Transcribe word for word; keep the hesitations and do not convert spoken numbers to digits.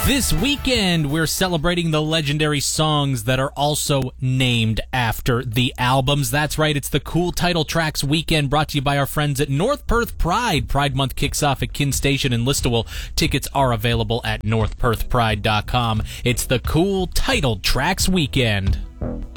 This weekend, we're celebrating the legendary songs that are also named after the albums. That's right, it's the Cool Title Tracks Weekend, brought to you by our friends at North Perth Pride. Pride Month kicks off at Kin Station in Listowel. Tickets are available at north perth pride dot com. It's the Cool Title Tracks Weekend.